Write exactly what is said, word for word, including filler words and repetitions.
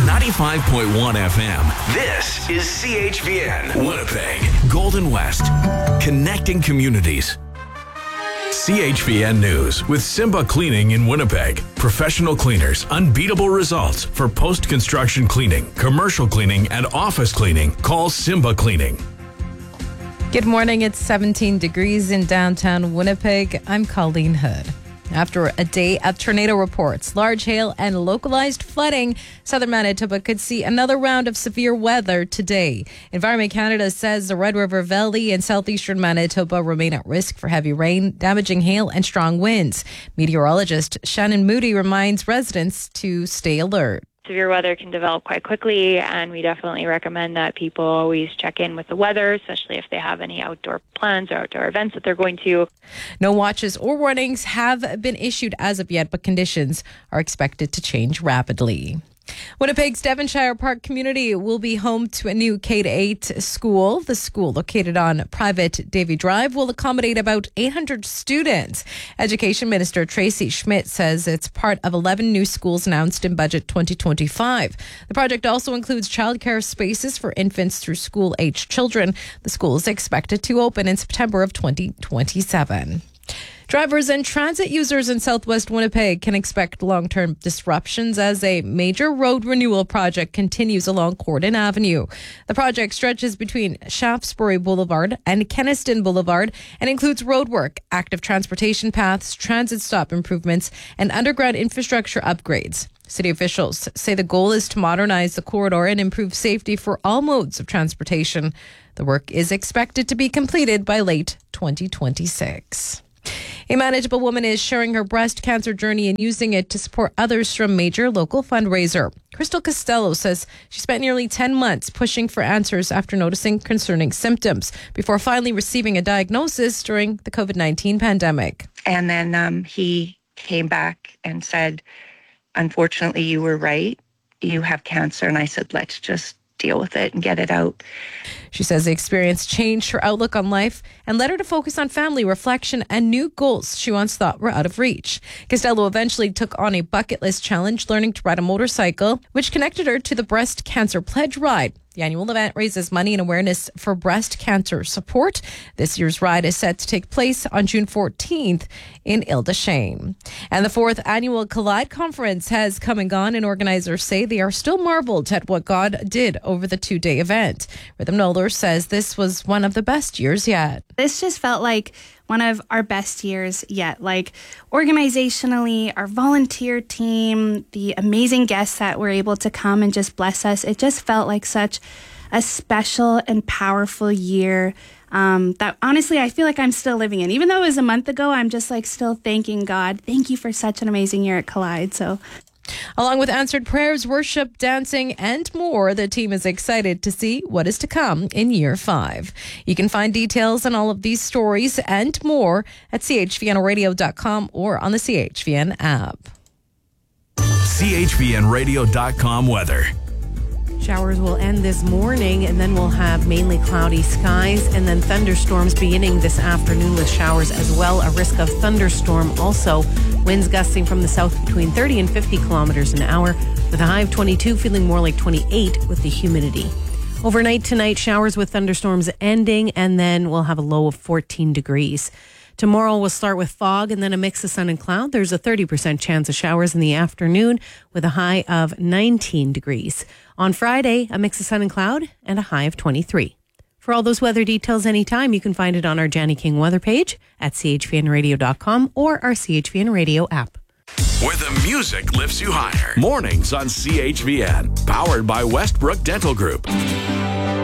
ninety-five point one F M, this is C H V N, Winnipeg, Golden West, connecting communities. C H V N News with Simba Cleaning in Winnipeg. Professional cleaners, unbeatable results for post-construction cleaning, commercial cleaning, and office cleaning. Call Simba Cleaning. Good morning. It's seventeen degrees in downtown Winnipeg. I'm Colleen Hood. After a day of tornado reports, large hail, and localized flooding, southern Manitoba could see another round of severe weather today. Environment Canada says the Red River Valley and southeastern Manitoba remain at risk for heavy rain, damaging hail, and strong winds. Meteorologist Shannon Moody reminds residents to stay alert. Severe weather can develop quite quickly, and we definitely recommend that people always check in with the weather, especially if they have any outdoor plans or outdoor events that they're going to. No watches or warnings have been issued as of yet, but conditions are expected to change rapidly. Winnipeg's Devonshire Park community will be home to a new K to eight school. The school, located on private Davy Drive, will accommodate about eight hundred students. Education Minister Tracy Schmidt says it's part of eleven new schools announced in Budget twenty twenty-five. The project also includes childcare spaces for infants through school-aged children. The school is expected to open in September of twenty twenty-seven. Drivers and transit users in southwest Winnipeg can expect long-term disruptions as a major road renewal project continues along Corden Avenue. The project stretches between Shaftesbury Boulevard and Kenniston Boulevard and includes roadwork, active transportation paths, transit stop improvements, and underground infrastructure upgrades. City officials say the goal is to modernize the corridor and improve safety for all modes of transportation. The work is expected to be completed by late twenty twenty-six. A Manitoba woman is sharing her breast cancer journey and using it to support others through a major local fundraiser. Crystal Costello says she spent nearly ten months pushing for answers after noticing concerning symptoms before finally receiving a diagnosis during the covid nineteen pandemic. And then um, he came back and said, unfortunately, you were right. You have cancer. And I said, let's just deal with it and get it out. She says the experience changed her outlook on life and led her to focus on family, reflection, and new goals she once thought were out of reach. Costello eventually took on a bucket list challenge, learning to ride a motorcycle, which connected her to the Breast Cancer Pledge Ride. The annual event raises money and awareness for breast cancer support. This year's ride is set to take place on June fourteenth in Ile-des-Chênes. And the fourth annual Collide Conference has come and gone, and organizers say they are still marveled at what God did over the two-day event. Rhythm Noller says this was one of the best years yet. This just felt like one of our best years yet. Like organizationally, our volunteer team, the amazing guests that were able to come and just bless us. It just felt like such a special and powerful year um, that honestly, I feel like I'm still living in. Even though it was a month ago, I'm just like still thanking God. Thank you for such an amazing year at Collide. So. Along with answered prayers, worship, dancing, and more, the team is excited to see what is to come in year five. You can find details on all of these stories and more at c h v n radio dot com or on the C H V N app. C H V N radio dot com weather. Showers will end this morning, and then we'll have mainly cloudy skies, and then thunderstorms beginning this afternoon with showers as well. A risk of thunderstorm also. Winds gusting from the south between thirty and fifty kilometers an hour, with a high of twenty-two, feeling more like twenty-eight with the humidity. Overnight tonight, showers with thunderstorms ending, and then we'll have a low of fourteen degrees. Tomorrow we'll start with fog and then a mix of sun and cloud. There's a thirty percent chance of showers in the afternoon with a high of nineteen degrees. On Friday, a mix of sun and cloud and a high of twenty-three. For all those weather details anytime, you can find it on our Janny King weather page at c h v n radio dot com or our C H V N Radio app. Where the music lifts you higher. Mornings on C H V N. Powered by Westbrook Dental Group.